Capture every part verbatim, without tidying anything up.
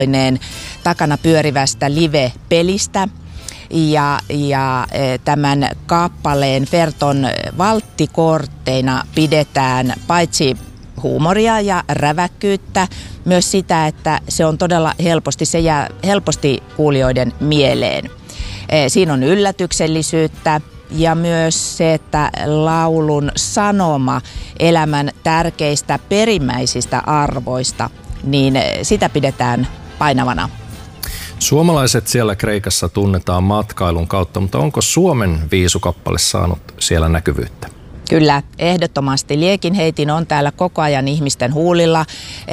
takana pyörivästä live-pelistä. Ja, ja tämän kappaleen Ferton valttikortteina pidetään paitsi huumoria ja räväkkyyttä, myös sitä, että se on todella helposti, se jää helposti kuulijoiden mieleen. Siinä on yllätyksellisyyttä ja myös se, että laulun sanoma elämän tärkeistä perimmäisistä arvoista, niin sitä pidetään painavana. Suomalaiset siellä Kreikassa tunnetaan matkailun kautta, mutta onko Suomen viisukappale saanut siellä näkyvyyttä? Kyllä, ehdottomasti. Liekinheitin on täällä koko ajan ihmisten huulilla.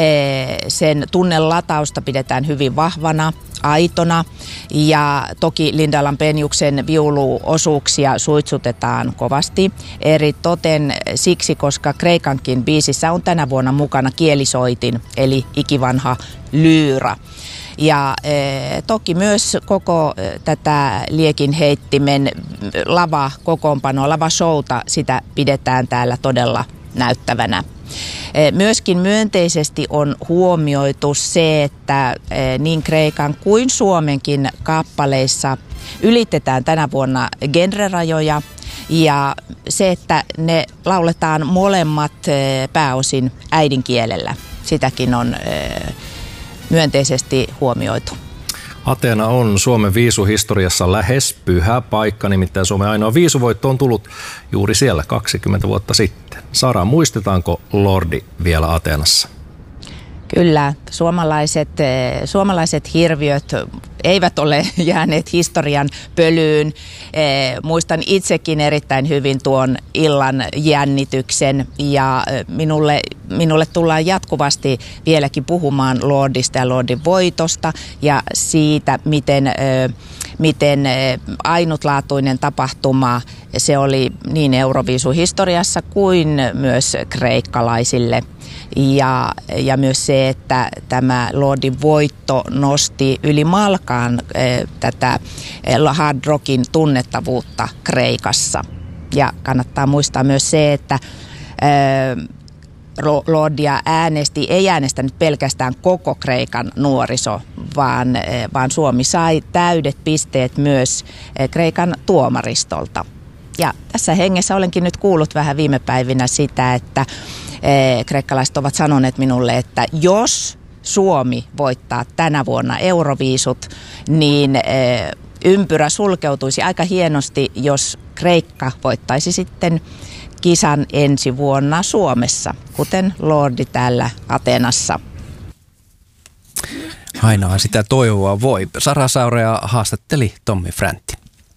Sen tunnelatausta pidetään hyvin vahvana, aitona ja toki Linda Lampeniuksen viuluosuuksia suitsutetaan kovasti. Eri toten siksi, koska Kreikankin biisissä on tänä vuonna mukana kielisoitin eli ikivanha lyyra. Ja e, toki myös koko e, tätä Liekinheittimen lava-kokoonpanoa, lava-showta, sitä pidetään täällä todella näyttävänä. E, myöskin myönteisesti on huomioitu se, että e, niin Kreikan kuin Suomenkin kappaleissa ylitetään tänä vuonna genrerajoja. Ja se, että ne lauletaan molemmat e, pääosin äidinkielellä, sitäkin on e, myönteisesti huomioitu. Ateena on Suomen viisuhistoriassa lähes pyhä paikka, nimittäin Suomen ainoa viisuvoitto on tullut juuri siellä kaksikymmentä vuotta sitten. Sara, muistetaanko Lordi vielä Ateenassa? Kyllä, suomalaiset, suomalaiset hirviöt eivät ole jääneet historian pölyyn. Muistan itsekin erittäin hyvin tuon illan jännityksen ja minulle, minulle tullaan jatkuvasti vieläkin puhumaan Lordista ja Lordin voitosta ja siitä, miten, miten ainutlaatuinen tapahtuma se oli niin Euroviisuhistoriassa kuin myös kreikkalaisille. Ja, ja myös se, että tämä Lordin voitto nosti yli malkaan e, tätä e, hard rockin tunnettavuutta Kreikassa. Ja kannattaa muistaa myös se, että e, Lordia äänesti, ei äänestänyt pelkästään koko Kreikan nuoriso, vaan, e, vaan Suomi sai täydet pisteet myös e, Kreikan tuomaristolta. Ja tässä hengessä olenkin nyt kuullut vähän viime päivinä sitä, että kreikkalaiset ovat sanoneet minulle, että jos Suomi voittaa tänä vuonna Euroviisut, niin ympyrä sulkeutuisi aika hienosti, jos Kreikka voittaisi sitten kisan ensi vuonna Suomessa, kuten Lordi täällä Ateenassa. Aina sitä toivoa voi. Sara Saurea haastatteli Tommi Fräntti.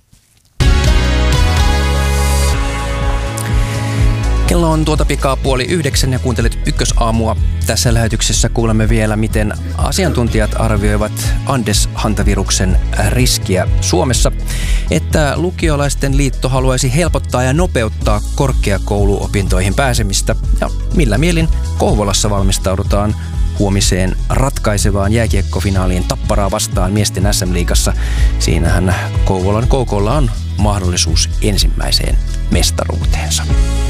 Kello on tuota pikaa puoli yhdeksän ja kuuntelet Ykkösaamua. Tässä lähetyksessä kuulemme vielä, miten asiantuntijat arvioivat Andes-hantaviruksen riskiä Suomessa, että lukiolaisten liitto haluaisi helpottaa ja nopeuttaa korkeakouluopintoihin pääsemistä ja millä mielin Kouvolassa valmistaudutaan huomiseen ratkaisevaan jääkiekkofinaaliin Tapparaa vastaan miesten äs äm-liigassa. Siinähän Kouvolan K K:lla on mahdollisuus ensimmäiseen mestaruuteensa.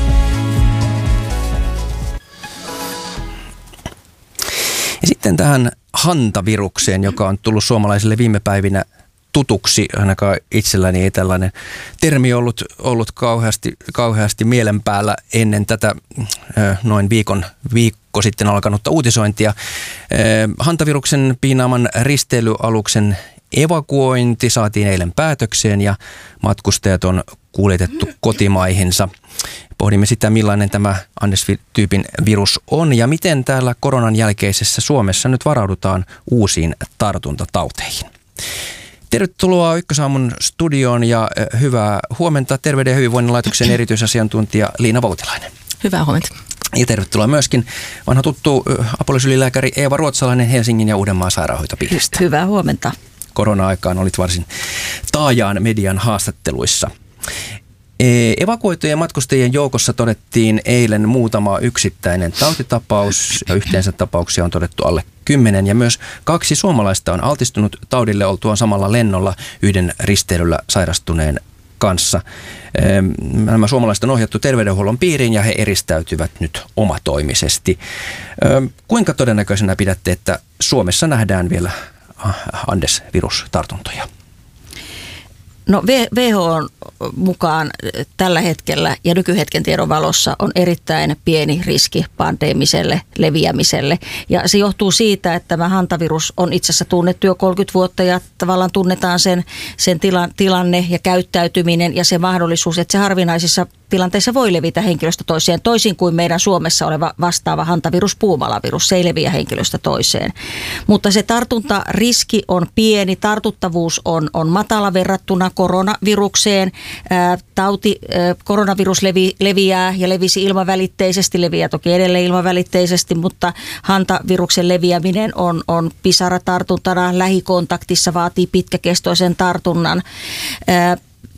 Ja sitten tähän hantavirukseen, joka on tullut suomalaisille viime päivinä tutuksi. Ainakaan itselläni ei tällainen termi ollut, ollut kauheasti, kauheasti mielen päällä ennen tätä noin viikon, viikko sitten alkanutta uutisointia. Hantaviruksen piinaaman risteilyaluksen evakuointi saatiin eilen päätökseen ja matkustajat on kuljetettu kotimaihinsa. Pohdimme sitä, millainen tämä Andes-tyypin virus on ja miten täällä koronan jälkeisessä Suomessa nyt varaudutaan uusiin tartuntatauteihin. Tervetuloa Ykkösaamun studioon ja hyvää huomenta Terveyden ja hyvinvoinnin laitoksen erityisasiantuntija Liina Voutilainen. Hyvää huomenta. Ja tervetuloa myöskin vanha tuttu apulaisylilääkäri Eeva Ruotsalainen Helsingin ja Uudenmaan sairaanhoitopiiristä. Hyvää huomenta. Korona-aikaan olit varsin taajaan median haastatteluissa. Evakuoitujen matkustajien joukossa todettiin eilen muutama yksittäinen tautitapaus ja yhteensä tapauksia on todettu alle kymmenen ja myös kaksi suomalaista on altistunut taudille oltuaan samalla lennolla yhden risteilyllä sairastuneen kanssa. Nämä suomalaiset on ohjattu terveydenhuollon piiriin ja he eristäytyvät nyt omatoimisesti. Kuinka todennäköisenä pidätte, että Suomessa nähdään vielä Andes-virustartuntoja? No W H O:n mukaan tällä hetkellä ja nykyhetken tiedon valossa on erittäin pieni riski pandeemiselle leviämiselle. Ja se johtuu siitä, että tämä hantavirus on itse asiassa tunnettu jo kolmekymmentä vuotta ja tavallaan tunnetaan sen, sen tila, tilanne ja käyttäytyminen ja se mahdollisuus, että se harvinaisissa tilanteissa voi levitä henkilöstä toiseen, toisin kuin meidän Suomessa oleva vastaava hantavirus, puumalavirus. Se ei leviä henkilöstä toiseen. Mutta se tartuntariski on pieni, tartuttavuus on, on matala verrattuna koronavirukseen. Ää, tauti, ää, koronavirus levi, leviää ja levisi ilmavälitteisesti, leviää toki edelleen ilmavälitteisesti, mutta hantaviruksen leviäminen on, on pisaratartuntana, lähikontaktissa vaatii pitkäkestoisen tartunnan. Ää,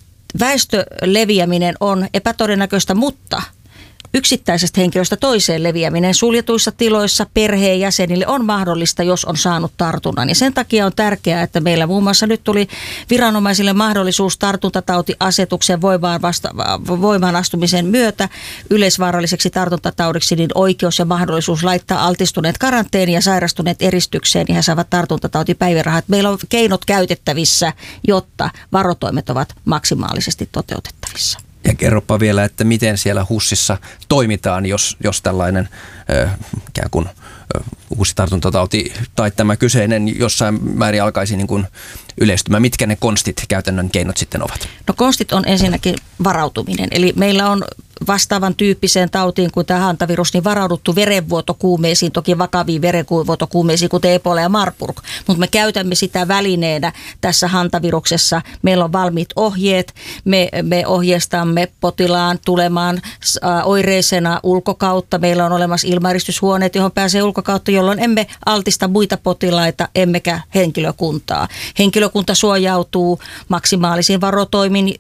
Väestöleviäminen on epätodennäköistä, mutta yksittäisestä henkilöstä toiseen leviäminen suljetuissa tiloissa perheenjäsenille on mahdollista, jos on saanut tartunnan. Ja sen takia on tärkeää, että meillä muun muassa nyt tuli viranomaisille mahdollisuus tartuntatautiasetuksen voimaan, vasta, voimaan astumisen myötä yleisvaaralliseksi tartuntataudiksi niin oikeus ja mahdollisuus laittaa altistuneet karanteeniin ja sairastuneet eristykseen ja he saavat tartuntatautipäivärahat. Meillä on keinot käytettävissä, jotta varotoimet ovat maksimaalisesti toteutettavissa. Ja kerropa vielä, että miten siellä HUSissa toimitaan, jos, jos tällainen ö, ikään kuin ö, uusi tartuntatauti tai tämä kyseinen jossain määrin alkaisi niin kuin yleistymään. Mitkä ne konstit, käytännön keinot sitten ovat? No konstit on ensinnäkin varautuminen. Eli meillä on vastaavan tyyppiseen tautiin kuin tämä hantavirus, niin varauduttu verenvuotokuumeisiin, toki vakaviin verenvuotokuumeisiin, kuten Ebola ja Marburg. Mutta me käytämme sitä välineenä tässä hantaviruksessa. Meillä on valmiit ohjeet. Me, me ohjeistamme potilaan tulemaan äh, oireisena ulkokautta. Meillä on olemassa ilmaeristyshuoneet, johon pääsee ulkokautta, jolloin emme altista muita potilaita, emmekä henkilökuntaa. Henkilökunta suojautuu maksimaalisiin varotoimin,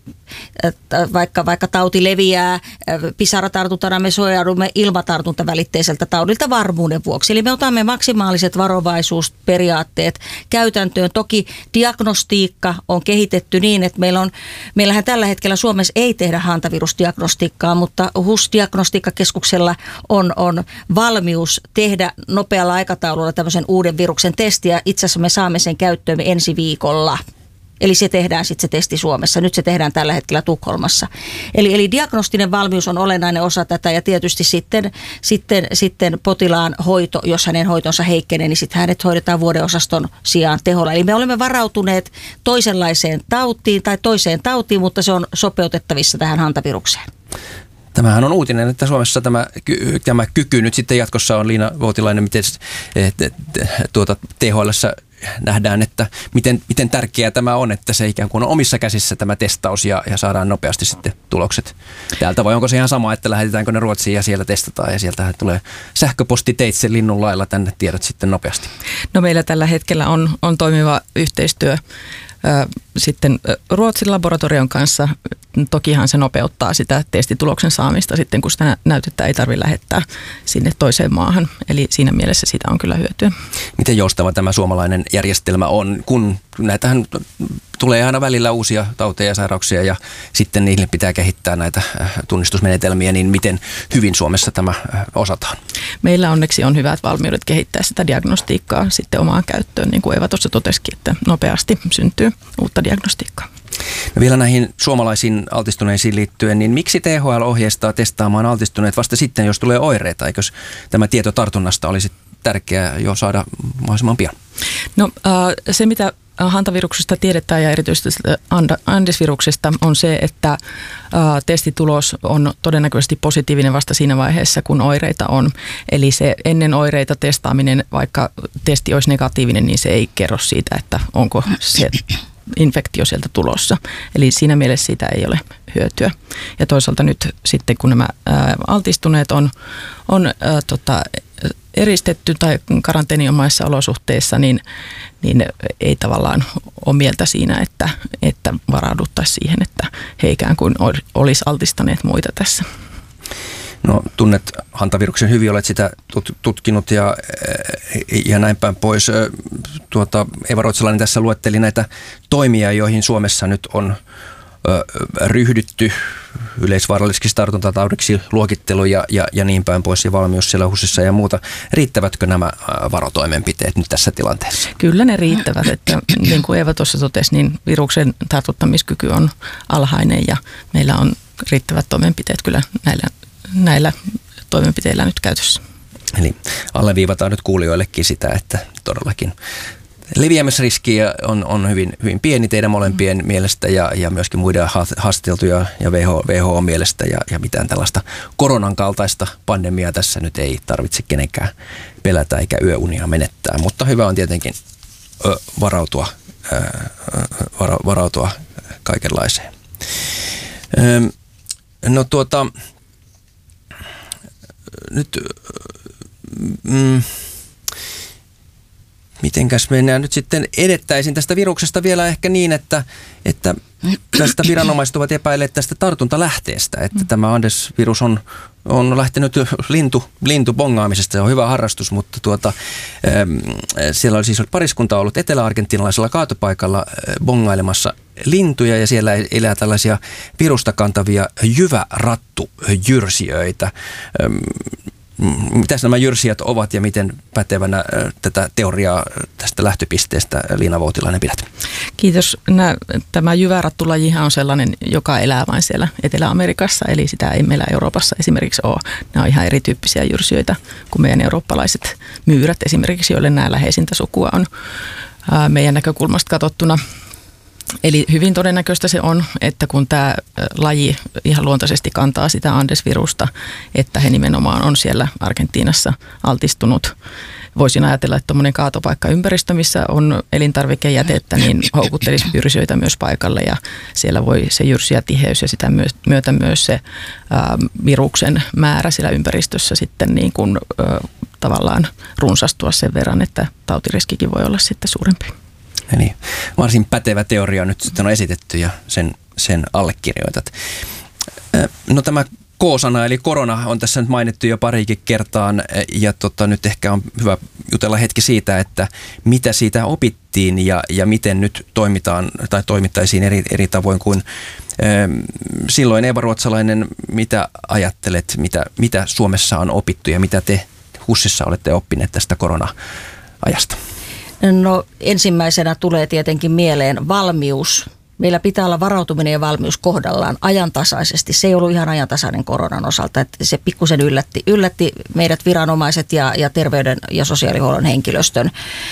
vaikka, vaikka tauti leviää. Pisaratartuntana me suojaudumme ilmatartuntaväliteiseltä taudilta varmuuden vuoksi. Eli me otamme maksimaaliset varovaisuusperiaatteet käytäntöön. Toki diagnostiikka on kehitetty niin, että meillä on, meillähän tällä hetkellä Suomessa ei tehdä hantavirusdiagnostiikkaa, mutta H U S-diagnostiikkakeskuksella on, on valmius tehdä nopealla aikataululla tämmöisen uuden viruksen testiä. Itse asiassa me saamme sen käyttöön ensi viikolla. Eli se tehdään sitten se testi Suomessa. Nyt se tehdään tällä hetkellä Tukholmassa. Eli, eli diagnostinen valmius on olennainen osa tätä ja tietysti sitten, sitten, sitten potilaan hoito, jos hänen hoitonsa heikkenee, niin sitten hänet hoidetaan vuodeosaston sijaan teholla. Eli me olemme varautuneet toisenlaiseen tautiin tai toiseen tautiin, mutta se on sopeutettavissa tähän hantavirukseen. Tämähän on uutinen, että Suomessa tämä, tämä kyky nyt sitten jatkossa on. Liina Voutilainen, miten tuota, T H L:ssä nähdään, että miten, miten tärkeää tämä on, että se ikään kuin on omissa käsissä tämä testaus ja, ja saadaan nopeasti sitten tulokset täältä. Vai onko se ihan sama, että lähetetäänkö ne Ruotsiin ja siellä testataan ja sieltä tulee sähköpostiteitse linnun lailla tänne tiedot sitten nopeasti? No meillä tällä hetkellä on, on toimiva yhteistyö sitten Ruotsin laboratorion kanssa. Tokihan se nopeuttaa sitä testituloksen saamista sitten, kun sitä näytettä ei tarvitse lähettää sinne toiseen maahan. Eli siinä mielessä sitä on kyllä hyötyä. Miten joustava tämä suomalainen järjestelmä on, kun näitähän tulee aina välillä uusia tauteja ja sairauksia ja sitten niille pitää kehittää näitä tunnistusmenetelmiä, niin miten hyvin Suomessa tämä osataan? Meillä onneksi on hyvät valmiudet kehittää sitä diagnostiikkaa sitten omaan käyttöön, niin kuin Eva tuossa totesikin, että nopeasti syntyy uutta diagnostiikkaa. No vielä näihin suomalaisiin altistuneisiin liittyen, niin miksi T H L ohjeistaa testaamaan altistuneet vasta sitten, jos tulee oireita? Eikös tämä tieto tartunnasta olisi tärkeää jo saada mahdollisimman pian? No se, mitä hantaviruksesta tiedetään ja erityisesti Andes-viruksesta on se, että testitulos on todennäköisesti positiivinen vasta siinä vaiheessa, kun oireita on. Eli se ennen oireita testaaminen, vaikka testi olisi negatiivinen, niin se ei kerro siitä, että onko se infektio sieltä tulossa. Eli siinä mielessä siitä ei ole hyötyä. Ja toisaalta nyt sitten, kun nämä ää, altistuneet on, on ää, tota, eristetty tai karanteeninomaisissa olosuhteissa, niin, niin ei tavallaan ole mieltä siinä, että, että varauduttaisiin siihen, että he ikään kuin olisi altistaneet muita tässä. No tunnet hantaviruksen hyvin, olet sitä tutkinut ja, ja näin päin pois. Tuota, Eva Ruotsalainen tässä luetteli näitä toimia, joihin Suomessa nyt on ryhdytty yleisvaarallisiksi tartuntataudiksi luokittelu ja, ja, ja niin päin pois ja valmius siellä HUSissa ja muuta. Riittävätkö nämä varotoimenpiteet nyt tässä tilanteessa? Kyllä ne riittävät, että niin kuin Eeva tuossa totesi, niin viruksen tartuttamiskyky on alhainen ja meillä on riittävät toimenpiteet kyllä näillä, näillä toimenpiteillä nyt käytössä. Eli alleviivataan nyt kuulijoillekin sitä, että todellakin leviämisriski on, on hyvin, hyvin pieni teidän molempien mm. mielestä ja, ja myöskin muiden haasteltuja ja W H O mielestä ja, ja mitään tällaista koronan kaltaista pandemiaa tässä nyt ei tarvitse kenenkään pelätä eikä yöunia menettää, mutta hyvä on tietenkin ö, varautua, ö, vara, varautua kaikenlaiseen. Ö, no tuota, nyt mm, mitenkäs mennään nyt sitten edettäisiin tästä viruksesta vielä ehkä niin, että, että tästä viranomaiset ovat epäilleet tästä tartuntalähteestä, että mm. tämä Andes-virus on, on lähtenyt lintu, lintubongaamisesta, se on hyvä harrastus, mutta tuota, siellä oli siis pariskunta ollut etelä-argentinalaisella kaatopaikalla bongailemassa lintuja ja siellä elää tällaisia virusta kantavia jyvärattujyrsijöitä. Mitäs nämä jyrsijät ovat ja miten pätevänä tätä teoriaa tästä lähtöpisteestä Liina Voutilainen pidät? Kiitos. Nämä, tämä jyvärattulajihan on sellainen, joka elää vain siellä Etelä-Amerikassa, eli sitä ei meillä Euroopassa esimerkiksi ole. Nämä on ihan erityyppisiä jyrsijöitä kuin meidän eurooppalaiset myyrät esimerkiksi, joille nämä läheisintä sukua on ää, meidän näkökulmasta katsottuna. Eli hyvin todennäköistä se on, että kun tämä laji ihan luontaisesti kantaa sitä Andes-virusta, että he nimenomaan on siellä Argentiinassa altistunut. Voisin ajatella, että tuommoinen kaatopaikkaympäristö, missä on elintarvikejätettä, niin houkuttelisi jyrsijöitä myös paikalle ja siellä voi se jyrsijätiheys ja sitä myötä myös se ää, viruksen määrä siellä ympäristössä sitten niin kuin, ää, tavallaan runsastua sen verran, että tautiriskikin voi olla sitten suurempi. Eli varsin pätevä teoria nyt sitten on esitetty ja sen, sen allekirjoitat. No tämä K-sana eli korona on tässä nyt mainittu jo parikin kertaan ja tota, nyt ehkä on hyvä jutella hetki siitä, että mitä siitä opittiin ja, ja miten nyt toimitaan tai toimittaisiin eri, eri tavoin kuin ähm, silloin. Eeva Ruotsalainen, mitä ajattelet, mitä, mitä Suomessa on opittu ja mitä te HUSissa olette oppineet tästä korona-ajasta? No ensimmäisenä tulee tietenkin mieleen valmius. Meillä pitää olla varautuminen ja valmius kohdallaan ajantasaisesti. Se ei ollut ihan ajantasainen koronan osalta, että se pikkusen yllätti, yllätti meidät viranomaiset ja, ja terveyden ja sosiaalihuollon henkilöstön.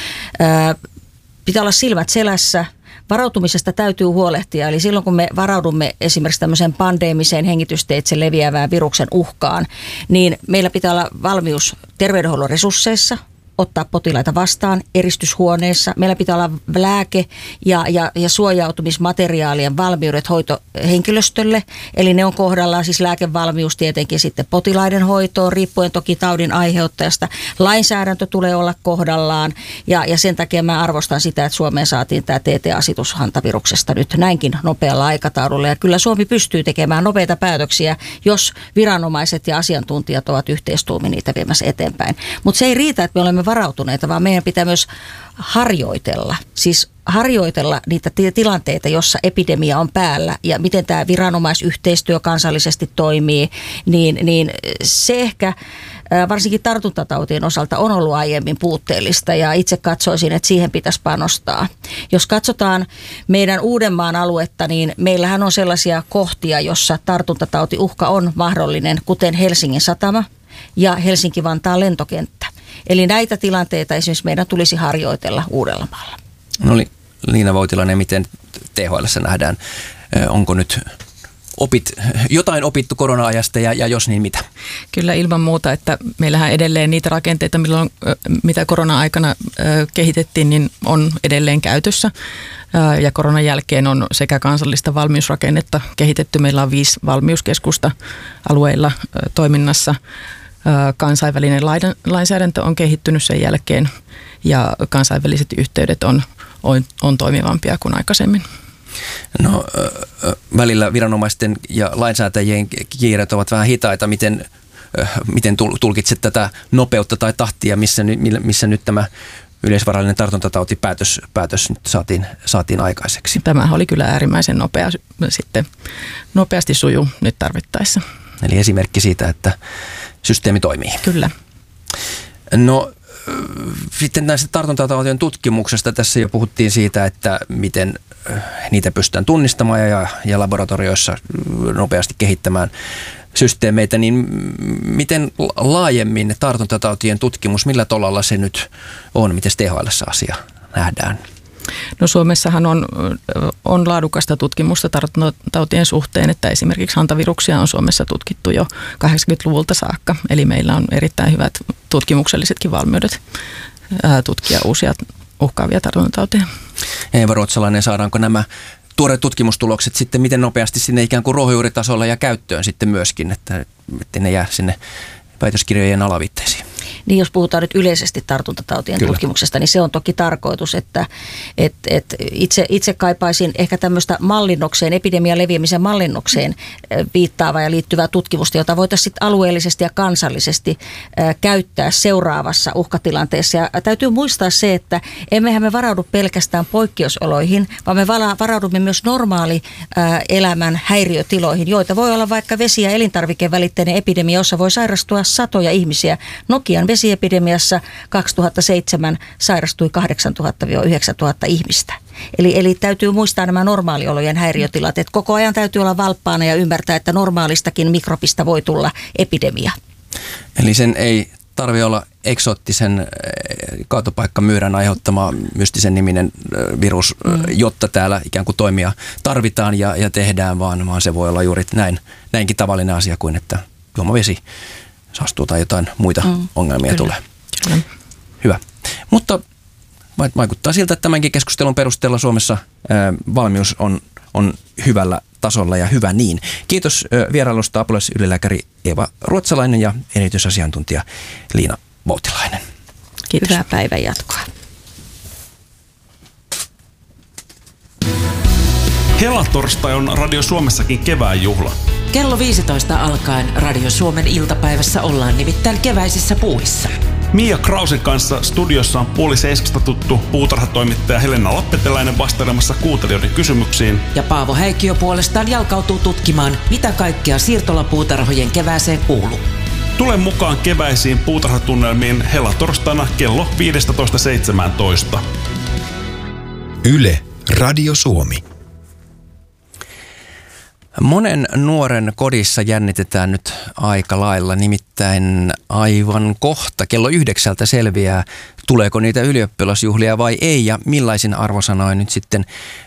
Ää, pitää olla silmät selässä. Varautumisesta täytyy huolehtia, eli silloin kun me varaudumme esimerkiksi tämmöiseen pandeemiseen hengitysteitse leviävään viruksen uhkaan, niin meillä pitää olla valmius terveydenhuollon resursseissa, ottaa potilaita vastaan eristyshuoneessa. Meillä pitää olla lääke- ja, ja, ja suojautumismateriaalien valmiudet hoitohenkilöstölle. Eli ne on kohdallaan, siis lääkevalmius tietenkin sitten potilaiden hoitoon, riippuen toki taudin aiheuttajasta. Lainsäädäntö tulee olla kohdallaan ja, ja sen takia mä arvostan sitä, että Suomeen saatiin tämä T T-asetus hantaviruksesta nyt näinkin nopealla aikataululla. Ja kyllä Suomi pystyy tekemään nopeita päätöksiä, jos viranomaiset ja asiantuntijat ovat yhteistuumin niitä viemässä eteenpäin. Mutta se ei riitä, että me olemme varautuneita, vaan meidän pitää myös harjoitella. Siis harjoitella niitä tilanteita, jossa epidemia on päällä ja miten tämä viranomaisyhteistyö kansallisesti toimii, niin, niin se ehkä varsinkin tartuntatautien osalta on ollut aiemmin puutteellista ja itse katsoisin, että siihen pitäisi panostaa. Jos katsotaan meidän Uudenmaan aluetta, niin meillähän on sellaisia kohtia, jossa tartuntatautiuhka on mahdollinen, kuten Helsingin satama ja Helsinki-Vantaan lentokenttä. Eli näitä tilanteita esimerkiksi meidän tulisi harjoitella Uudellamaalla. No Liina Voutilainen, miten T H L:ssä nähdään? Onko nyt opit, jotain opittu korona-ajasta ja, ja jos niin mitä? Kyllä ilman muuta, että meillähän edelleen niitä rakenteita, milloin, mitä korona-aikana kehitettiin, niin on edelleen käytössä. Ja koronan jälkeen on sekä kansallista valmiusrakennetta kehitetty. Meillä on viisi valmiuskeskusta alueilla toiminnassa. Kansainvälinen lainsäädäntö on kehittynyt sen jälkeen ja kansainväliset yhteydet on, on, on toimivampia kuin aikaisemmin. No välillä viranomaisten ja lainsäätäjien kiireet ovat vähän hitaita. Miten, miten tulkitset tätä nopeutta tai tahtia, missä, missä nyt tämä yleisvarallinen tartuntatautipäätös päätös nyt saatiin, saatiin aikaiseksi. Tämä oli kyllä äärimmäisen nopea, sitten nopeasti sujuu nyt tarvittaessa. Eli esimerkki siitä, että systeemi toimii. Kyllä. No sitten näistä tartuntatautien tutkimuksesta tässä jo puhuttiin siitä, että miten niitä pystytään tunnistamaan ja, ja laboratorioissa nopeasti kehittämään systeemeitä, niin miten laajemmin tartuntatautien tutkimus, millä tolalla se nyt on, miten T H L:ssä asia nähdään? No Suomessahan on, on laadukasta tutkimusta tartuntatautien suhteen, että esimerkiksi hantaviruksia on Suomessa tutkittu jo kahdeksankymmentäluvulta saakka. Eli meillä on erittäin hyvät tutkimuksellisetkin valmiudet ää, tutkia uusia uhkaavia tartuntatauteja. Eeva Ruotsalainen, saadaanko nämä tuoreet tutkimustulokset sitten miten nopeasti sinne ikään kuin ruohonjuuritasolla ja käyttöön sitten myöskin, että, että ne jää sinne väitöskirjojen alaviitteisiin? Niin jos puhutaan nyt yleisesti tartuntatautien Kyllä. tutkimuksesta, niin se on toki tarkoitus, että et, et itse, itse kaipaisin ehkä tämmöistä mallinnokseen, epidemian leviämisen mallinnokseen viittaavaa ja liittyvää tutkimusta, jota voitaisiin sitten alueellisesti ja kansallisesti äh, käyttää seuraavassa uhkatilanteessa. Ja täytyy muistaa se, että emmehän me varaudu pelkästään poikkeusoloihin, vaan me varaudumme myös normaali äh, elämän häiriötiloihin, joita voi olla vaikka vesi- ja elintarvikevälitteinen epidemia, jossa voi sairastua satoja ihmisiä. Nokian vesiepidemiassa kaksituhattaseitsemän sairastui kahdeksantuhatta yhdeksäntuhatta ihmistä. Eli, eli täytyy muistaa nämä normaaliolojen häiriötilat, että koko ajan täytyy olla valppaana ja ymmärtää, että normaalistakin mikrobista voi tulla epidemia. Eli sen ei tarvitse olla eksoottisen kaatopaikkamyyrän aiheuttama mystisen niminen virus, mm. jotta täällä ikään kuin toimia tarvitaan ja, ja tehdään, vaan, vaan se voi olla juuri näin, näinkin tavallinen asia kuin, että juomavesi saastuu tai jotain muita mm. ongelmia Kyllä. tulee. Kyllä. Hyvä. Mutta vaikuttaa siltä, että tämänkin keskustelun perusteella Suomessa ää, valmius on, on hyvällä tasolla ja hyvä niin. Kiitos ää, vierailusta apulaisylilääkäri Eeva Ruotsalainen ja erityisasiantuntija Liina Voutilainen. Kiitos. Hyvää päivän jatkoa. Helatorstai on Radio Suomessakin kevään juhla. Kello viisitoista alkaen Radio Suomen iltapäivässä ollaan nimittäin keväisissä puuhissa. Mia Krausen kanssa studiossa on puoli seiskasta tuttu puutarhatoimittaja Helena Lappeteläinen vastailemassa kuuntelijoiden kysymyksiin. Ja Paavo Häikkiö puolestaan jalkautuu tutkimaan, mitä kaikkea siirtolapuutarhojen kevääseen kuuluu. Tule mukaan keväisiin puutarhatunnelmiin helatorstaina kello viisitoista seitsemäntoista. Yle, Radio Suomi. Monen nuoren kodissa jännitetään nyt aika lailla, nimittäin aivan kohta kello yhdeksältä selviää, tuleeko niitä ylioppilasjuhlia vai ei ja millaisin arvosanoin nyt sitten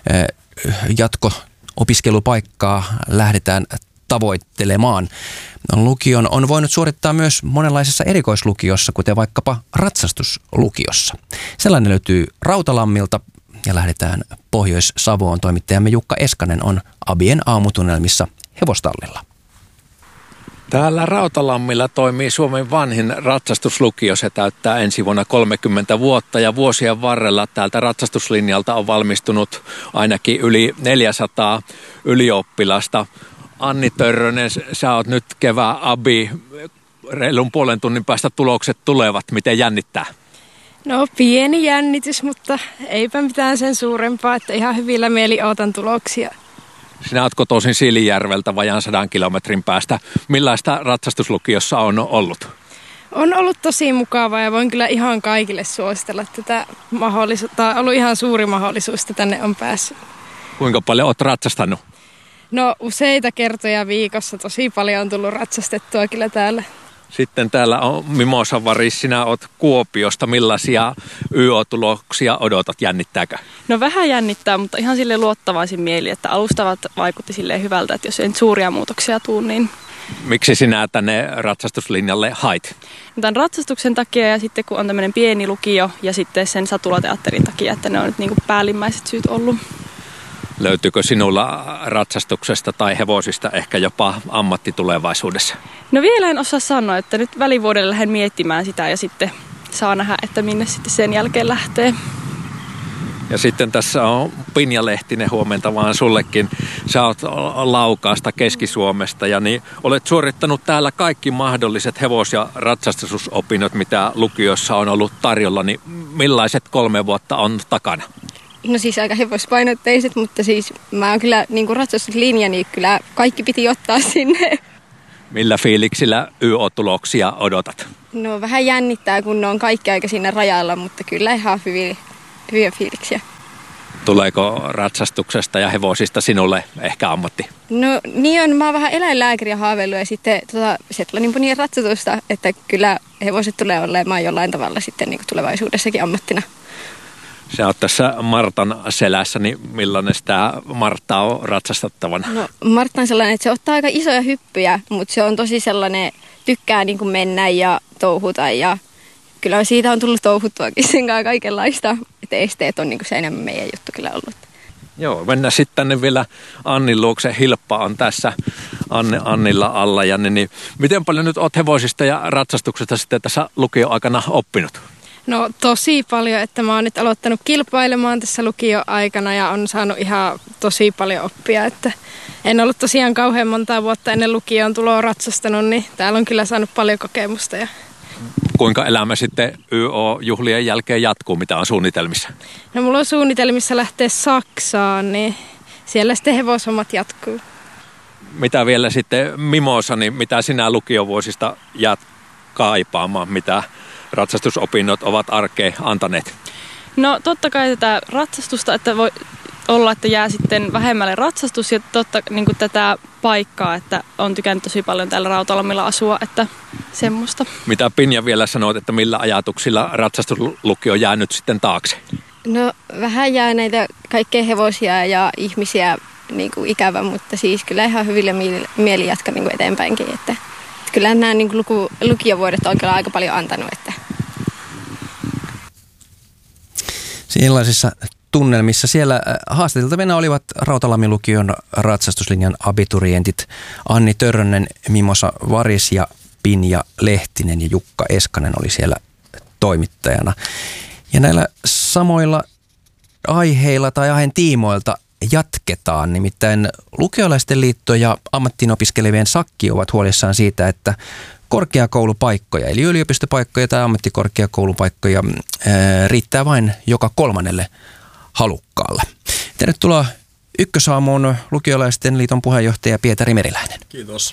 jatko-opiskelupaikkaa lähdetään tavoittelemaan. Lukion on voinut suorittaa myös monenlaisessa erikoislukiossa, kuten vaikkapa ratsastuslukiossa. Sellainen löytyy Rautalammilta. Ja lähdetään Pohjois-Savoon. Toimittajamme Jukka Eskanen on Abien aamutunnelmissa hevostallilla. Täällä Rautalammilla toimii Suomen vanhin ratsastuslukio. Se täyttää ensi vuonna kolmekymmentä vuotta ja vuosien varrella täältä ratsastuslinjalta on valmistunut ainakin yli neljäsataa ylioppilasta. Anni Törrönen, sä oot nyt kevään abi. Reilun puolen tunnin päästä tulokset tulevat. Miten jännittää? No pieni jännitys, mutta eipä mitään sen suurempaa, että ihan hyvillä mieli ootan tuloksia. Sinä oot kotoisin Siilinjärveltä vajaan sadan kilometrin päästä. Millaista ratsastuslukiossa on ollut? On ollut tosi mukavaa ja voin kyllä ihan kaikille suositella tätä mahdollisuutta. On ollut ihan suuri mahdollisuus, että tänne on päässyt. Kuinka paljon oot ratsastanut? No useita kertoja viikossa. Tosi paljon on tullut ratsastettua kyllä täällä. Sitten täällä on Mimosa Varis, sinä oot Kuopiosta. Millaisia Y O-tuloksia odotat? Jännittääkö? No vähän jännittää, mutta ihan sille luottavaisin mieli, että alustavat vaikutti silleen hyvältä, että jos ei nyt suuria muutoksia tuu, niin... Miksi sinä tänne ratsastuslinjalle hait? Tämän ratsastuksen takia ja sitten kun on tämmöinen pieni lukio ja sitten sen satulateatterin takia, että ne on nyt niin kuin päällimmäiset syyt ollut. Löytyykö sinulla ratsastuksesta tai hevosista ehkä jopa ammatti tulevaisuudessa? No vielä en osaa sanoa, että nyt välivuodelle lähden miettimään sitä ja sitten saa nähdä, että minne sitten sen jälkeen lähtee. Ja sitten tässä on Pinja Lehtinen, huomenta vaan sullekin. Sä oot Laukaasta, Keski-Suomesta ja niin olet suorittanut täällä kaikki mahdolliset hevos- ja ratsastusopinnot, mitä lukiossa on ollut tarjolla. Niin millaiset kolme vuotta on takana? No siis aika hevospainotteiset, mutta siis mä oon kyllä niin kuin ratsastuslinja, niin kyllä kaikki piti ottaa sinne. Millä fiiliksillä Y O-tuloksia odotat? No vähän jännittää, kun ne on kaikki aika siinä rajalla, mutta kyllä ihan hyviä, hyviä fiiliksiä. Tuleeko ratsastuksesta ja hevosista sinulle ehkä ammatti? No niin on, mä oon vähän eläinlääkäriä haaveillut ja sitten tota, Shetlandin ponien ratsatusta, että kyllä hevoset tulee olemaan jollain tavalla sitten niin kuin tulevaisuudessakin ammattina. Sä oot tässä Martan selässä, niin millainen tämä Martta on ratsastettavana? No Martta on sellainen, että se ottaa aika isoja hyppyjä, mutta se on tosi sellainen, tykkää niin kuin mennä ja touhuta ja kyllä siitä on tullut touhuttuakin sen kanssa kaikenlaista, että esteet on niin kuin se enemmän meidän juttu kyllä ollut. Joo, mennään sitten tänne vielä Annin luokse. Hilppa on tässä Anne, Annilla alla. Ja niin, niin, miten paljon nyt oot hevosista ja ratsastuksesta sitten tässä lukioaikana oppinut? No tosi paljon, että mä oon nyt aloittanut kilpailemaan tässä lukioaikana ja on saanut ihan tosi paljon oppia. Että en ollut tosiaan kauhean montaa vuotta ennen lukioon tuloa ratsastanut, niin täällä on kyllä saanut paljon kokemusta. Ja kuinka elämä sitten Y O-juhlien jälkeen jatkuu, mitä on suunnitelmissa? No mulla on suunnitelmissa lähteä Saksaan, niin siellä sitten hevoshommat jatkuu. Mitä vielä sitten Mimosa, niin mitä sinä lukiovuosista jäät kaipaamaan, mitä ratsastusopinnot ovat arkeen antaneet? No totta kai tätä ratsastusta, että voi olla, että jää sitten vähemmälle ratsastus ja totta niin kuin tätä paikkaa, että on tykännyt tosi paljon täällä Rautalammilla asua, että semmoista. Mitä Pinja vielä sanoo, että millä ajatuksilla ratsastuslukio on jäänyt sitten taakse? No vähän jää näitä kaikkea hevosia ja ihmisiä niin kuin ikävä, mutta siis kyllä ihan hyvillä mieli jatka niin kuin eteenpäinkin. Että, että kyllä nämä niin kuin luku, lukiovuodet on kyllä aika paljon antanut. Että. Sellaisissa tunnelmissa siellä haastateltavina olivat Rautalammin lukion ratsastuslinjan abiturientit Anni Törrönen, Mimosa Varis ja Pinja Lehtinen ja Jukka Eskanen oli siellä toimittajana. Ja näillä samoilla aiheilla tai aiheen tiimoilta jatketaan. Nimittäin Lukiolaisten liitto ja ammattiin opiskelevien sakki ovat huolissaan siitä, että korkeakoulupaikkoja, eli yliopistopaikkoja tai ammattikorkeakoulupaikkoja ää, riittää vain joka kolmannelle halukkaalle. Tervetuloa Ykkösaamuun Lukiolaisten liiton puheenjohtaja Pietari Meriläinen. Kiitos.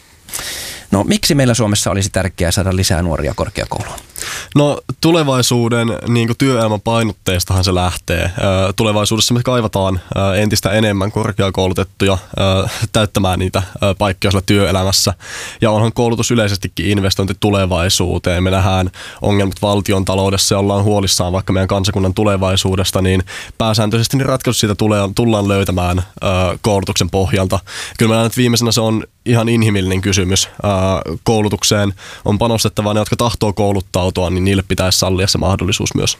No miksi meillä Suomessa olisi tärkeää saada lisää nuoria korkeakouluun? No tulevaisuuden niin kuin työelämän painotteistahan se lähtee. Tulevaisuudessa me kaivataan entistä enemmän korkeakoulutettuja täyttämään niitä paikkoja siellä työelämässä. Ja onhan koulutus yleisestikin investointi tulevaisuuteen. Me nähdään ongelmat valtion taloudessa ja ollaan huolissaan vaikka meidän kansakunnan tulevaisuudesta, niin pääsääntöisesti niin ratkaisu siitä tulee, tullaan löytämään koulutuksen pohjalta. Kyllä mä näen, että viimeisenä se on ihan inhimillinen kysymys. Koulutukseen on panostettava ne, jotka tahtoo kouluttautua, niin niille pitäisi sallia se mahdollisuus myös.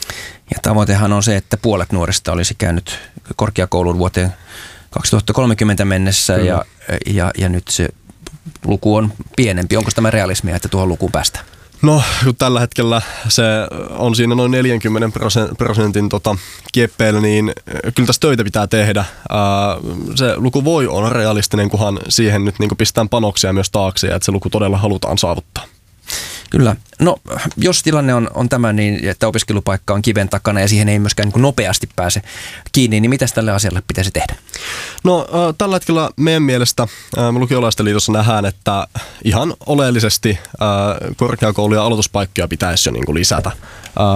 Ja tavoitehan on se, että puolet nuorista olisi käynyt korkeakoulun vuoteen kaksituhattakolmekymmentä mennessä ja, ja, ja nyt se luku on pienempi. Onko tämä realismia, että tuohon lukuun päästään? No, tällä hetkellä se on siinä noin neljänkymmenen prosentin tota, kieppeillä, niin kyllä tässä töitä pitää tehdä. Ää, se luku voi olla realistinen, kunhan siihen nyt niin kuin pistetään panoksia myös taakse, että se luku todella halutaan saavuttaa. Kyllä. No, jos tilanne on, on tämä niin, että opiskelupaikka on kiven takana ja siihen ei myöskään niin nopeasti pääse kiinni, niin mitä tälle asialle pitäisi tehdä? No, äh, tällä hetkellä meidän mielestä äh, Lukiolaisten liitossa nähdään, että ihan oleellisesti äh, korkeakouluja aloituspaikkoja pitäisi jo niin kuin lisätä. Äh,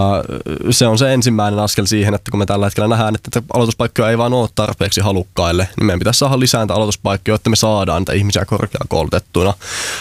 se on se ensimmäinen askel siihen, että kun me tällä hetkellä nähdään, että aloituspaikkoja ei vaan ole tarpeeksi halukkaille, niin meidän pitäisi saada lisää aloituspaikkoja, jotta me saadaan niitä ihmisiä korkeakoulutettuina. Äh,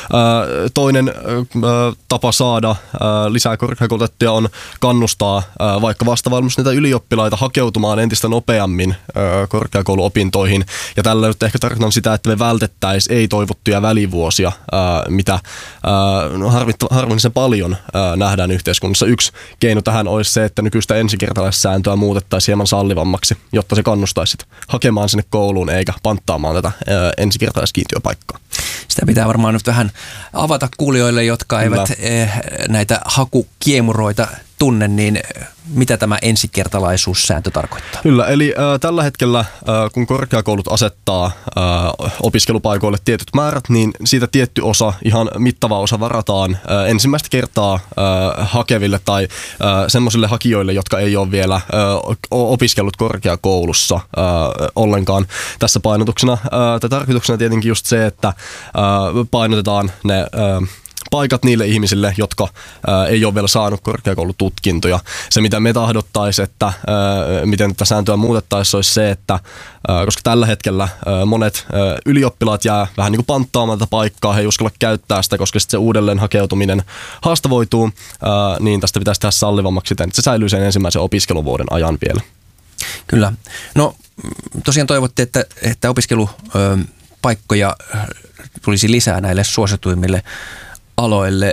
toinen äh, tapa saada ää, lisää korkeakoulutettuja on kannustaa ää, vaikka vastavalmistuneita ylioppilaita hakeutumaan entistä nopeammin ää, korkeakouluopintoihin. Ja tällä nyt ehkä tarkoitan sitä, että me vältettäisiin ei-toivottuja välivuosia, ää, mitä ää, no, harvinaisen paljon ää, nähdään yhteiskunnassa. Yksi keino tähän olisi se, että nykyistä ensikertalaissääntöä muutettaisiin hieman sallivammaksi, jotta se kannustaisi hakemaan sinne kouluun eikä panttaamaan tätä ää, ensikertalaiskiintiöpaikkaa. Sitä pitää varmaan nyt vähän avata kuulijoille, jotka eivät eh, näitä hakukiemuroita tunne, niin mitä tämä ensikertalaisuussääntö tarkoittaa? Kyllä, eli äh, tällä hetkellä, äh, kun korkeakoulut asettaa äh, opiskelupaikoille tietyt määrät, niin siitä tietty osa, ihan mittava osa varataan äh, ensimmäistä kertaa äh, hakeville tai äh, semmoisille hakijoille, jotka ei ole vielä äh, opiskellut korkeakoulussa äh, ollenkaan. Tässä painotuksena äh, tai tarkoituksena tietenkin just se, että äh, painotetaan ne äh, paikat niille ihmisille, jotka ää, ei ole vielä saanut korkeakoulututkintoja. Se, mitä me tahdottaisiin, että ää, miten tätä sääntöä muutettaisiin, olisi se, että ää, koska tällä hetkellä ää, monet ää, ylioppilaat jää vähän niin kuin panttaamaan tätä paikkaa, he ei uskalla käyttää sitä, koska sitten se uudelleen hakeutuminen haastavoituu, ää, niin tästä pitäisi tehdä sallivammaksi siten, että se säilyy sen ensimmäisen opiskeluvuoden ajan vielä. Kyllä. No tosiaan toivotte, että, että opiskelupaikkoja tulisi lisää näille suosituimmille aloille,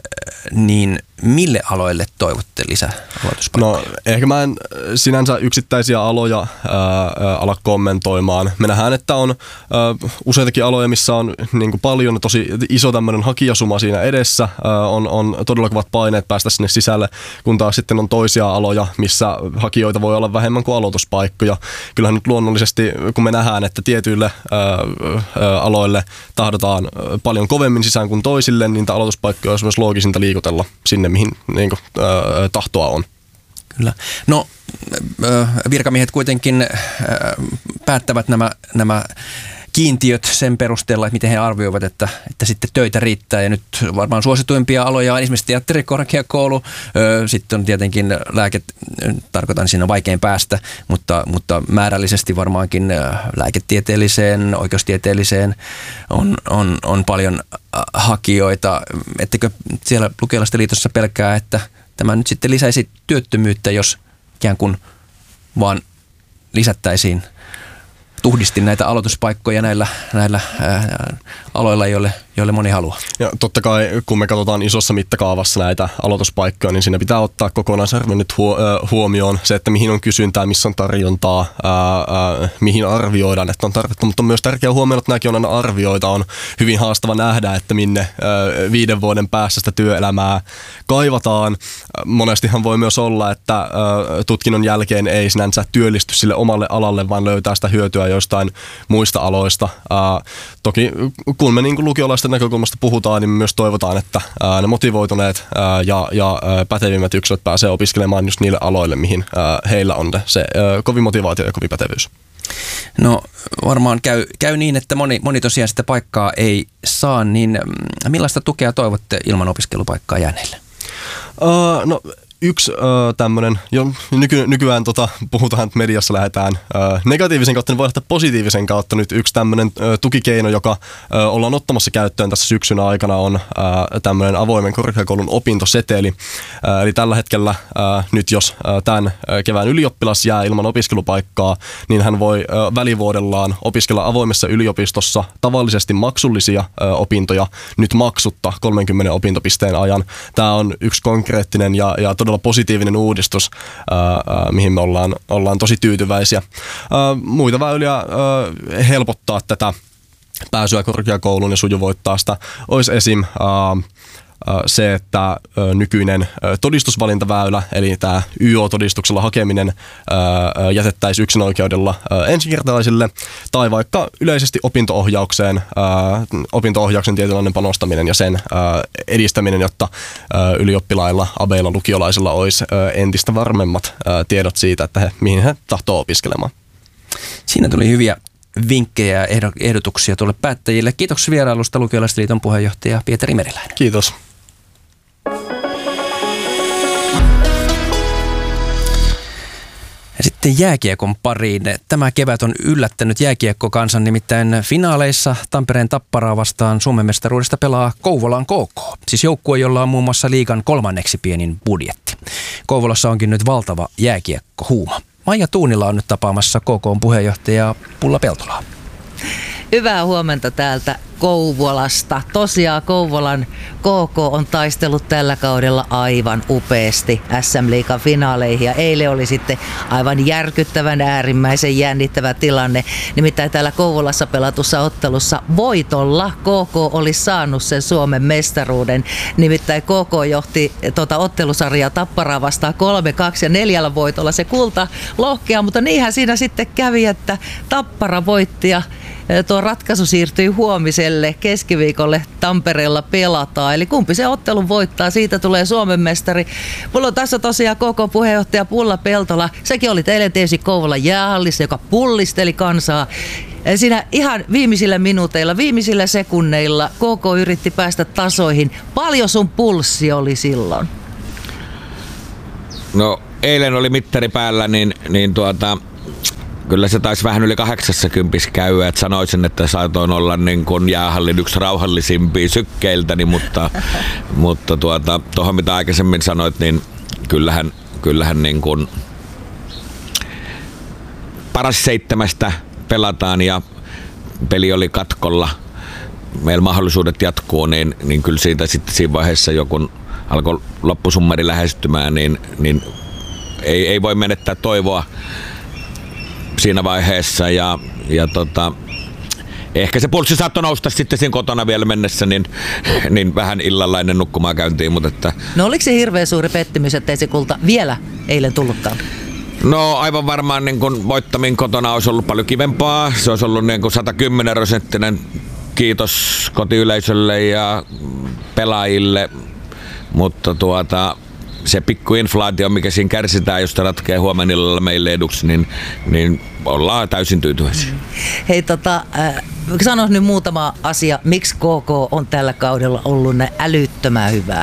niin mille aloille toivotte lisää aloituspaikkoja? No ehkä mä en sinänsä yksittäisiä aloja ää, ala kommentoimaan. Me nähdään, että on ää, useitakin aloja, missä on niin kuin paljon tosi iso tämmöinen hakijasuma siinä edessä. Ää, on, on todella kovat paineet päästä sinne sisälle, kun taas sitten on toisia aloja, missä hakijoita voi olla vähemmän kuin aloituspaikkoja. Kyllähän nyt luonnollisesti, kun me nähdään, että tietyille ää, ää, aloille tahdotaan paljon kovemmin sisään kuin toisille, niin aloituspaikkoja olisi myös loogisinta liikutella sinne, mihin niin kuin, äh, tahtoa on. Kyllä. No virkamiehet kuitenkin äh, päättävät nämä, nämä kiintiöt sen perusteella, että miten he arvioivat, että, että sitten töitä riittää. Ja nyt varmaan suosituimpia aloja on esimerkiksi teatterikorkeakoulu, sitten on tietenkin lääket, tarkoitan siinä vaikein päästä, mutta, mutta määrällisesti varmaankin lääketieteelliseen, oikeustieteelliseen on, on, on paljon hakijoita. Ettekö siellä Lukiolaisten liitossa pelkää, että tämä nyt sitten lisäisi työttömyyttä, jos ikään kuin vaan lisättäisiin tuhdisti näitä aloituspaikkoja näillä, näillä ää, aloilla, joille, joille moni haluaa. Ja totta kai, kun me katsotaan isossa mittakaavassa näitä aloituspaikkoja, niin siinä pitää ottaa kokonaisarvio nyt huomioon se, että mihin on kysyntää, missä on tarjontaa, ää, ää, mihin arvioidaan, että on tarvetta. Mutta on myös tärkeää huomioida, että nämäkin on aina arvioita. On hyvin haastava nähdä, että minne ää, viiden vuoden päässä sitä työelämää kaivataan. Monestihan voi myös olla, että ää, tutkinnon jälkeen ei sinänsä työllisty sille omalle alalle, vaan löytää sitä hyötyä jostain muista aloista. Ää, toki kun me niin kuin lukiolaisten näkökulmasta puhutaan, niin me myös toivotaan, että ää, ne motivoituneet ää, ja, ja ää, pätevimmät yksilöt pääsee opiskelemaan just niille aloille, mihin ää, heillä on se ää, kovin motivaatio ja kovin pätevyys. No varmaan käy, käy niin, että moni, moni tosiaan sitä paikkaa ei saa, niin millaista tukea toivotte ilman opiskelupaikkaa jääneille? Uh, no yksi uh, tämmöinen, jo nyky, nykyään tota, puhutaan, että mediassa lähdetään uh, negatiivisen kautta, niin voi lähteä positiivisen kautta. Nyt yksi tämmöinen uh, tukikeino, joka uh, ollaan ottamassa käyttöön tässä syksyn aikana, on uh, tämmöinen avoimen korkeakoulun opintoseteli. Uh, eli tällä hetkellä uh, nyt jos uh, tämän uh, kevään ylioppilas jää ilman opiskelupaikkaa, niin hän voi uh, välivuodellaan opiskella avoimessa yliopistossa tavallisesti maksullisia uh, opintoja nyt maksutta kolmenkymmenen opintopisteen ajan. Tämä on yksi konkreettinen ja, ja todella positiivinen uudistus, ää, mihin me ollaan, ollaan tosi tyytyväisiä. Ää, muita väyliä ää, helpottaa tätä pääsyä korkeakouluun ja sujuvoittaa sitä olisi esim. Ää, se, että nykyinen todistusvalintaväylä, eli tämä Y O-todistuksella hakeminen jätettäisiin yksinoikeudella ensikertalaisille, tai vaikka yleisesti opinto-ohjaukseen, opinto-ohjauksen tietynlainen panostaminen ja sen edistäminen, jotta ylioppilailla, abeilla, lukiolaisilla olisi entistä varmemmat tiedot siitä, että he, mihin he tahtoo opiskelemaan. Siinä tuli hyviä vinkkejä ja ehdotuksia tuolle päättäjille. Kiitoksia vierailusta Lukiolaisten liiton puheenjohtaja Pietari Meriläinen. Kiitos. Ja sitten jääkiekon pariin. Tämä kevät on yllättänyt jääkiekkokansan, nimittäin finaaleissa Tampereen Tapparaa vastaan Suomen mestaruudesta pelaa Kouvolan K K. Siis joukkue, jolla on muun muassa liigan kolmanneksi pienin budjetti. Kouvolassa onkin nyt valtava jääkiekkohuuma. Maija Tuunila on nyt tapaamassa K K:n puheenjohtaja Pulla Peltolaa. Hyvää huomenta täältä Kouvolasta. Tosiaan Kouvolan K K on taistellut tällä kaudella aivan upeasti S M-liigan finaaleihin ja eilen oli sitten aivan järkyttävän äärimmäisen jännittävä tilanne. Nimittäin täällä Kouvolassa pelatussa ottelussa voitolla K K oli saanut sen Suomen mestaruuden. Nimittäin K K johti tuota ottelusarjaa Tapparaa vastaan kolme kaksi ja neljällä voitolla se kulta lohkea, mutta niinhän siinä sitten kävi, että Tappara voitti ja tuo ratkaisu siirtyi huomiselle, keskiviikolle Tampereella pelataan. Eli kumpi se ottelun voittaa, siitä tulee Suomen mestari. Mulla on tässä tosiaan koko puheenjohtaja Pulla Peltola. Sekin oli teille tietysti Kouvolan jäähallissa, joka pullisteli kansaa. Siinä ihan viimeisillä minuuteilla, viimeisillä sekunneilla K K yritti päästä tasoihin. Paljon sun pulssi oli silloin? No eilen oli mittari päällä, niin, niin tuota... Kyllä se taisi vähän yli kahdeksankymmentä käydä, että sanoisin, että saatoin olla niin kuin jäähallin yksi rauhallisimpia sykkeiltäni, mutta, mutta tuota, tuohon mitä aikaisemmin sanoit, niin kyllähän, kyllähän niin kuin paras seitsemästä pelataan ja peli oli katkolla. Meillä mahdollisuudet jatkuu, niin, niin kyllä siitä sitten siinä vaiheessa jo kun alkoi loppusummari lähestymään, niin, niin ei, ei voi menettää toivoa siinä vaiheessa ja, ja tota, ehkä se pulssi saattoi nousta sitten siinä kotona vielä mennessä, niin, niin vähän illalla ennen nukkumaan käyntiin. Mutta että... No oliko se hirveän suuri pettymys, ettei se kulta vielä eilen tullutkaan? No aivan varmaan niin kun voittamin kotona olisi ollut paljon kivempaa. Se olisi ollut niin kuin sata kymmenen prosenttinen kiitos kotiyleisölle ja pelaajille, mutta tuota... se pikku inflaatio, mikä siinä kärsitään, jos se ratkeaa huomenilla meille eduksi, niin, niin ollaan täysin tyytyväisiä. Hei, tota, äh, sano nyt muutama asia, miksi K K on tällä kaudella ollut näin älyttömän hyvää?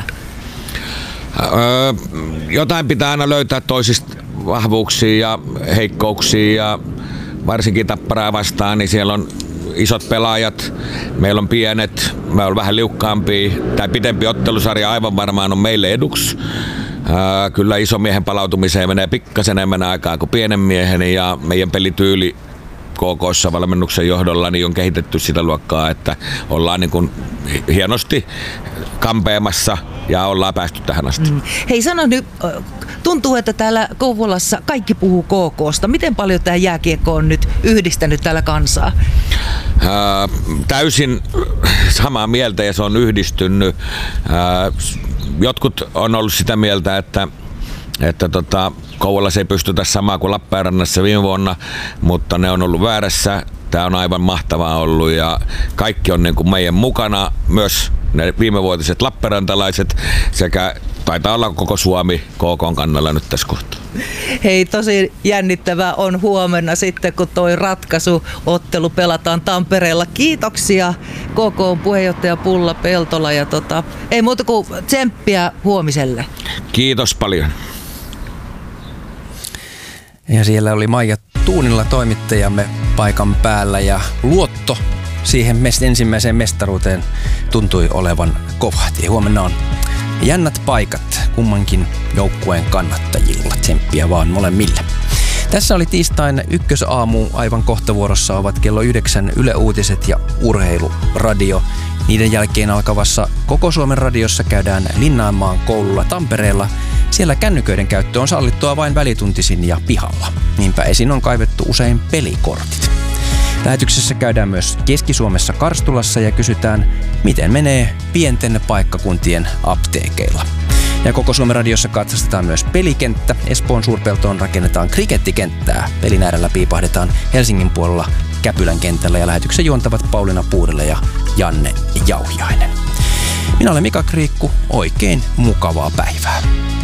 Öö, jotain pitää aina löytää toisista vahvuuksia ja heikkouksia ja varsinkin Tapparaa vastaan, niin siellä on isot pelaajat, meillä on pienet, me on vähän liukkaampia, tai pitempi ottelusarja aivan varmaan on meille eduksi. Ää, kyllä isomiehen palautumiseen menee pikkasen enemmän aikaa kuin pienen miehen ja meidän pelityyli K K:ssa valmennuksen johdolla niin on kehitetty sitä luokkaa, että ollaan niin kuin hienosti kampeamassa ja ollaan päästy tähän asti. Mm. Hei, sano nyt, tuntuu, että täällä Kouvolassa kaikki puhuu K K:sta. Miten paljon tämä jääkiekko on nyt yhdistänyt täällä kansaa? Ää, täysin samaa mieltä ja se on yhdistynyt. Ää, jotkut on ollut sitä mieltä, että että tota, Kouvolassa ei pystytä samaa kuin Lappeenrannassa viime vuonna, mutta ne on ollut väärässä. Tämä on aivan mahtavaa ollut ja kaikki on niin kuin meidän mukana, myös ne viimevuotiset lappeenrantalaiset sekä taitaa olla koko Suomi K K:n kannalla nyt tässä kohtaa. Hei, tosi jännittävää on huomenna sitten, kun toi ratkaisuottelu pelataan Tampereella. Kiitoksia K K:n puheenjohtaja Pulla Peltola ja tota, ei muuta kuin tsemppiä huomiselle. Kiitos paljon. Ja siellä oli Maija Tuunilla toimittajamme paikan päällä ja luotto siihen ensimmäiseen mestaruuteen tuntui olevan kova. Ja huomenna on jännät paikat kummankin joukkueen kannattajilla. Tsemppiä vaan molemmille. Tässä oli tiistain ykkösaamu. Aivan kohta vuorossa ovat kello yhdeksän Yle Uutiset ja Urheiluradio. Niiden jälkeen alkavassa Koko Suomen radiossa käydään Linnanmaan koululla Tampereella. Siellä kännyköiden käyttö on sallittua vain välituntisin ja pihalla. Niinpä esiin on kaivettu usein pelikortit. Lähetyksessä käydään myös Keski-Suomessa Karstulassa ja kysytään, miten menee pienten paikkakuntien apteekeilla. Ja Koko Suomen radiossa katsastetaan myös pelikenttä. Espoon Suurpeltoon rakennetaan krikettikenttää. Pelin äärellä piipahdetaan Helsingin puolella Käpylän kentällä ja lähetyksen juontavat Pauliina Puudelle ja Janne Jauhiainen. Minä olen Mika Kriikku. Oikein mukavaa päivää.